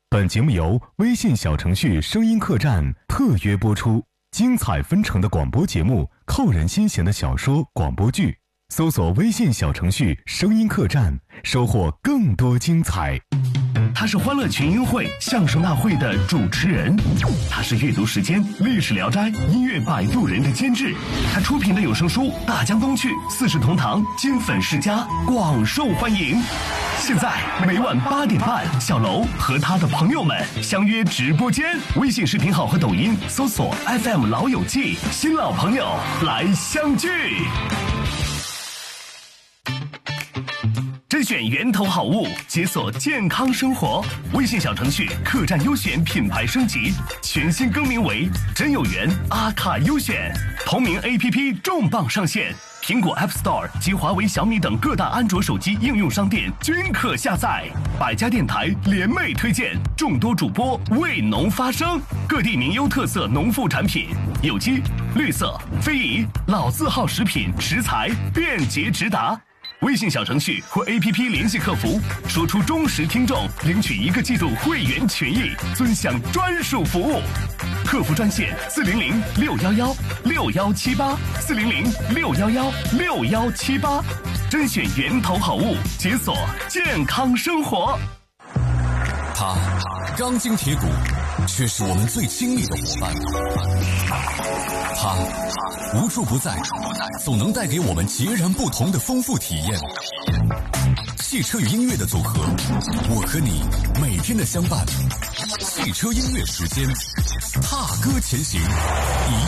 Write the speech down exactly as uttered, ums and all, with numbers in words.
本节目由微信小程序声音客栈特约播出，精彩纷呈的广播节目，扣人心弦的小说广播剧，搜索微信小程序声音客栈，收获更多精彩。 他是欢乐群英会相声大会的主持人，他是阅读时间历史聊斋音乐摆渡人的监制，他出品的有声书《大江东去》四世同堂金粉世家广受欢迎。现在每晚八点半，小楼和他的朋友们相约直播间，微信视频号和抖音搜索 F M 老友记，新老朋友来相聚。甄选源头好物，解锁健康生活。微信小程序客栈优选品牌升级，全新更名为真有缘阿卡优选。同名 A P P 重磅上线，苹果 App Store 及华为、小米等各大安卓手机应用商店均可下载。百家电台联袂推荐，众多主播为农发声，各地名优特色农副产品，有机、绿色、非遗、老字号食品食材便捷直达。微信小程序或 A P P 联系客服，说出忠实听众，领取一个季度会员权益，尊享专属服务。客服专线四零零六幺幺六幺七八四零零六幺幺六幺七八，甄选源头好物，解锁健康生活。 他钢筋铁骨，却是我们最亲密的伙伴。他无处不在，总能带给我们截然不同的丰富体验。汽车与音乐的组合，我和你每天的相伴。汽车音乐时间，踏歌前行。